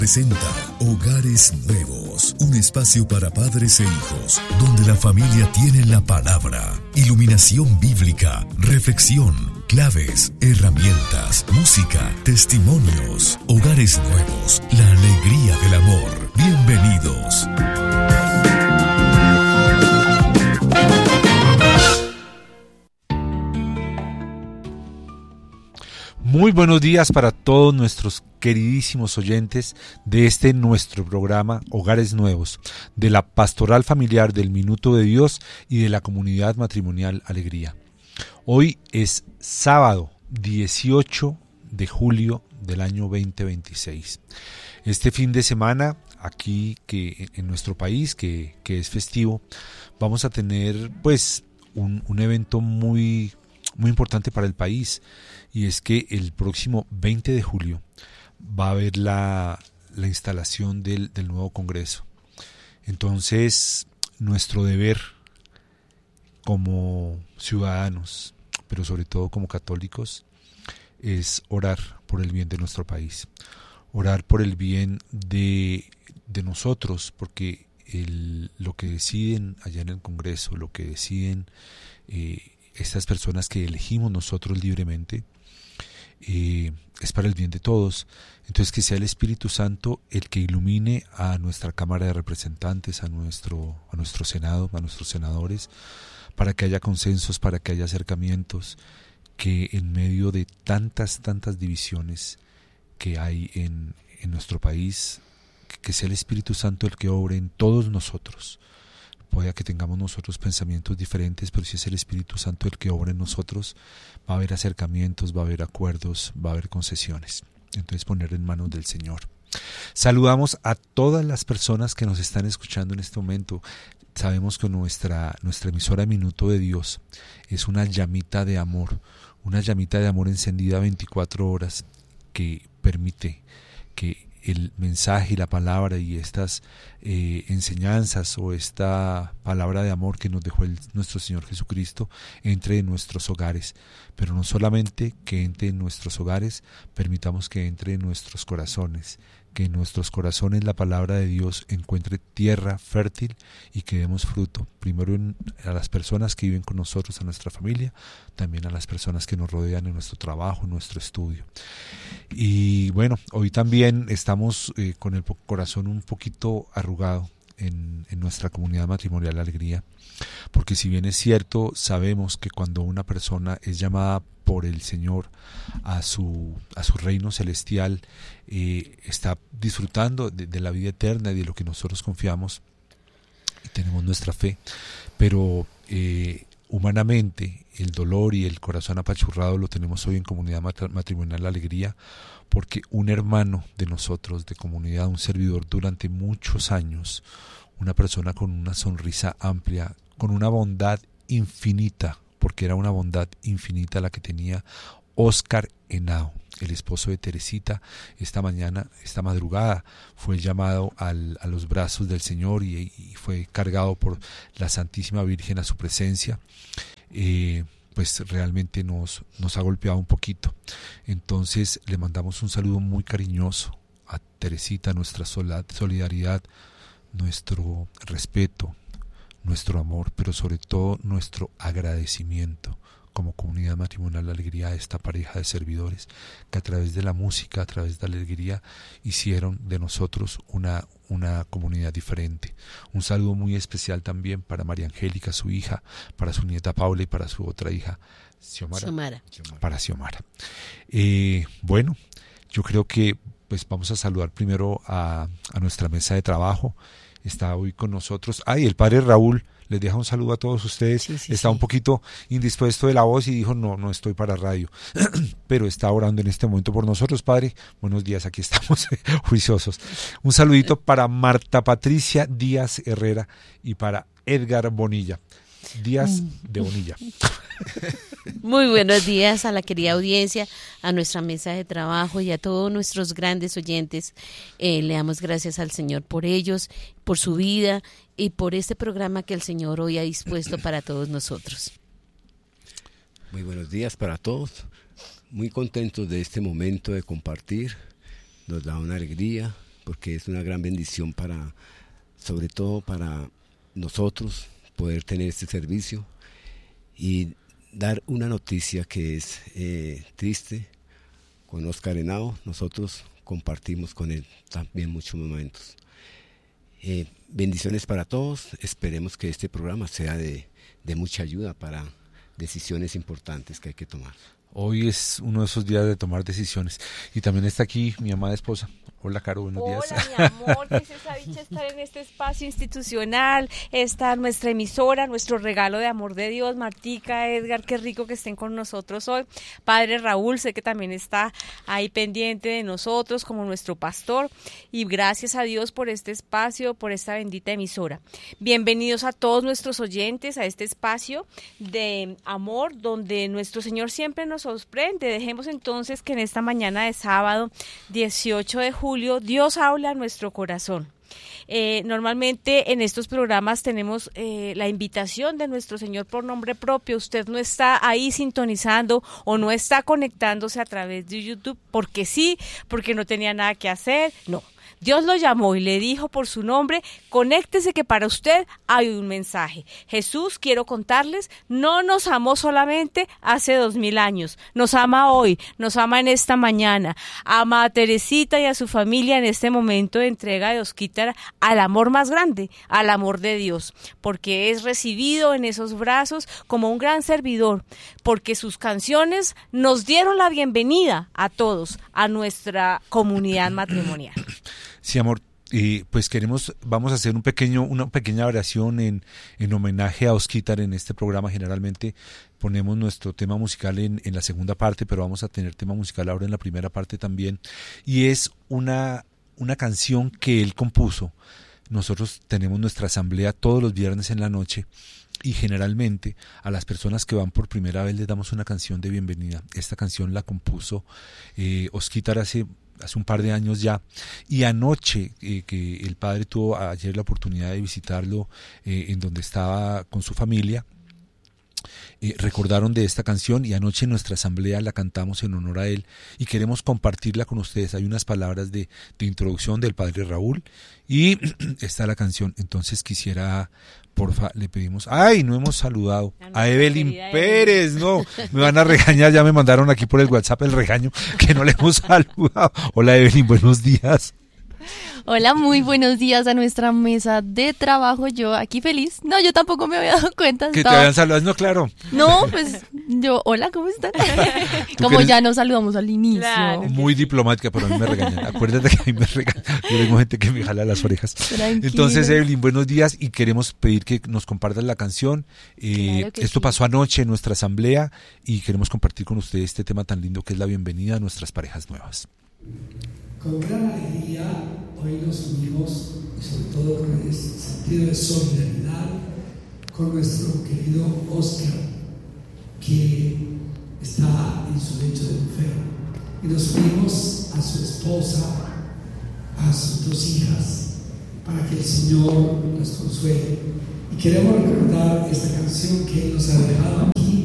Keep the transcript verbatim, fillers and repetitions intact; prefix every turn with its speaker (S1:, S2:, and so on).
S1: Presenta Hogares Nuevos, un espacio para padres e hijos, donde la familia tiene la palabra, iluminación bíblica, reflexión, claves, herramientas, música, testimonios. Hogares Nuevos, la alegría del amor. Bienvenidos.
S2: Muy buenos días para todos nuestros queridísimos oyentes de este nuestro programa Hogares Nuevos, de la Pastoral Familiar del Minuto de Dios y de la Comunidad Matrimonial Alegría. Hoy es sábado dieciocho de julio del año veinte veintiséis. Este fin de semana, aquí que en nuestro país, que, que es festivo, vamos a tener pues un, un evento muy, muy importante para el país. Y es que el próximo veinte de julio va a haber la, la instalación del, del nuevo Congreso. Entonces, nuestro deber como ciudadanos, pero sobre todo como católicos, es orar por el bien de nuestro país. Orar por el bien de, de nosotros, porque el, lo que deciden allá en el Congreso, lo que deciden eh, estas personas que elegimos nosotros libremente, Eh, es para el bien de todos. Entonces, que sea el Espíritu Santo el que ilumine a nuestra Cámara de Representantes, a nuestro, a nuestro Senado, a nuestros senadores, para que haya consensos, para que haya acercamientos, que en medio de tantas, tantas divisiones que hay en, en nuestro país, que, que sea el Espíritu Santo el que obre en todos nosotros. Puede que tengamos nosotros pensamientos diferentes, pero si es el Espíritu Santo el que obra en nosotros, va a haber acercamientos, va a haber acuerdos, va a haber concesiones. Entonces, poner en manos del Señor. Saludamos a todas las personas que nos están escuchando en este momento. Sabemos que nuestra, nuestra emisora Minuto de Dios es una llamita de amor, una llamita de amor encendida veinticuatro horas que permite que el mensaje y la palabra y estas eh, enseñanzas o esta palabra de amor que nos dejó el, nuestro Señor Jesucristo entre en nuestros hogares, pero no solamente que entre en nuestros hogares, permitamos que entre en nuestros corazones, que en nuestros corazones la palabra de Dios encuentre tierra fértil y que demos fruto, primero en, a las personas que viven con nosotros, a nuestra familia, también a las personas que nos rodean en nuestro trabajo, en nuestro estudio. Y bueno, hoy también estamos eh, con el corazón un poquito arrugado en, en nuestra comunidad matrimonial Alegría, porque si bien es cierto, sabemos que cuando una persona es llamada por el Señor a su, a su reino celestial, eh, está disfrutando de, de la vida eterna y de lo que nosotros confiamos y tenemos nuestra fe, pero eh, humanamente el dolor y el corazón apachurrado lo tenemos hoy en Comunidad Matrimonial Alegría, porque un hermano de nosotros, de comunidad, un servidor durante muchos años, una persona con una sonrisa amplia, con una bondad infinita, porque era una bondad infinita la que tenía Oscar Henao, el esposo de Teresita, esta mañana, esta madrugada, fue llamado al, a los brazos del Señor y, y fue cargado por la Santísima Virgen a su presencia. Eh, pues realmente nos, nos ha golpeado un poquito. Entonces le mandamos un saludo muy cariñoso a Teresita, nuestra solidaridad, nuestro respeto, nuestro amor, pero sobre todo nuestro agradecimiento como Comunidad Matrimonial Alegría a esta pareja de servidores que a través de la música, a través de la alegría, hicieron de nosotros una, una comunidad diferente. Un saludo muy especial también para María Angélica, su hija, para su nieta Paula y para su otra hija, Xiomara.
S3: Xiomara.
S2: Para Xiomara. Eh, bueno, yo creo que pues vamos a saludar primero a, a nuestra mesa de trabajo. Está hoy con nosotros. Ay, el padre Raúl les deja un saludo a todos ustedes. Sí, sí, está sí. un poquito indispuesto de la voz y dijo, no, no estoy para radio. Pero está orando en este momento por nosotros, padre. Buenos días, aquí estamos juiciosos. Un saludito para Marta Patricia Díaz Herrera y para Edgar Bonilla. Díaz de Bonilla.
S3: Muy buenos días a la querida audiencia, a nuestra mesa de trabajo y a todos nuestros grandes oyentes. Eh, le damos gracias al Señor por ellos, por su vida y por este programa que el Señor hoy ha dispuesto para todos nosotros.
S4: Muy buenos días para todos. Muy contentos de este momento de compartir. Nos da una alegría porque es una gran bendición para, sobre todo para nosotros, poder tener este servicio y dar una noticia que es eh, triste. Con Oscar Henao nosotros compartimos con él también muchos momentos. Eh, bendiciones para todos, esperemos que este programa sea de, de mucha ayuda para decisiones importantes que hay que tomar.
S2: Hoy es uno de esos días de tomar decisiones. Y también está aquí mi amada esposa. Hola, Caro, buenos
S5: Hola,
S2: días.
S5: Hola, mi amor, qué es esa dicha estar en este espacio institucional, esta nuestra emisora, nuestro regalo de amor de Dios. Martica, Edgar, qué rico que estén con nosotros hoy. Padre Raúl, sé que también está ahí pendiente de nosotros como nuestro pastor. Y gracias a Dios por este espacio, por esta bendita emisora. Bienvenidos a todos nuestros oyentes a este espacio de amor, donde nuestro Señor siempre nos sorprende. Dejemos entonces que en esta mañana de sábado, dieciocho de julio, Dios habla a nuestro corazón. Eh, normalmente en estos programas tenemos eh, la invitación de nuestro Señor por nombre propio. Usted no está ahí sintonizando o no está conectándose a través de YouTube porque sí, porque no tenía nada que hacer. No. Dios lo llamó y le dijo por su nombre, conéctese que para usted hay un mensaje. Jesús, quiero contarles, no nos amó solamente hace dos mil años, nos ama hoy, nos ama en esta mañana, ama a Teresita y a su familia en este momento de entrega de Osquítara al amor más grande, al amor de Dios, porque es recibido en esos brazos como un gran servidor, porque sus canciones nos dieron la bienvenida a todos, a nuestra comunidad matrimonial.
S2: Sí, amor, eh, pues queremos, vamos a hacer un pequeño, una pequeña variación en, en homenaje a Osquítara en este programa. Generalmente ponemos nuestro tema musical en, en la segunda parte, pero vamos a tener tema musical ahora en la primera parte también. Y es una, una canción que él compuso. Nosotros tenemos nuestra asamblea todos los viernes en la noche y generalmente a las personas que van por primera vez les damos una canción de bienvenida. Esta canción la compuso eh, Osquítara hace hace un par de años ya, y anoche eh, que el padre tuvo ayer la oportunidad de visitarlo eh, en donde estaba con su familia, eh, recordaron de esta canción y anoche en nuestra asamblea la cantamos en honor a él y queremos compartirla con ustedes. Hay unas palabras de, de introducción del padre Raúl y está la canción. Entonces quisiera, porfa, le pedimos, ay, no hemos saludado a Evelyn Pérez, no, me van a regañar, ya me mandaron aquí por el WhatsApp el regaño que no le hemos saludado. Hola Evelyn, buenos días.
S6: Hola, muy buenos días a nuestra mesa de trabajo. Yo aquí feliz. No, yo tampoco me había dado cuenta.
S2: Que
S6: estaba...
S2: te habían saludado, no, claro.
S6: No, pues yo, hola, ¿cómo están? Como
S2: eres...
S6: ya nos saludamos al inicio. Claro.
S2: Muy diplomática, pero a mí me regañan. Acuérdate que a mí me regañan. Yo tengo gente que me jala las orejas.
S6: Tranquilo.
S2: Entonces, Evelyn, buenos días y queremos pedir que nos compartas la canción. Eh,
S6: claro que
S2: esto
S6: sí.
S2: pasó anoche en nuestra asamblea y queremos compartir con ustedes este tema tan lindo que es la bienvenida a nuestras parejas nuevas.
S7: Con gran alegría hoy nos unimos y sobre todo con el sentido de solidaridad con nuestro querido Oscar, que está en su lecho de enfermo, y nos unimos a su esposa, a sus dos hijas, para que el Señor las consuele. Y queremos recordar esta canción que Él nos ha dejado aquí.